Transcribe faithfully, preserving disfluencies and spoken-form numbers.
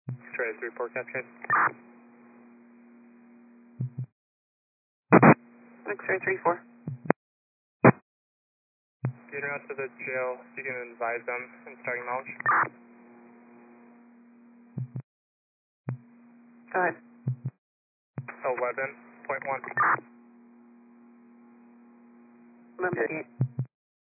X-ray three four Cascade. X-ray three four. Getting out to the jail, so you can advise them and starting launch. Go ahead. eleven point one. eleven fifty-eight.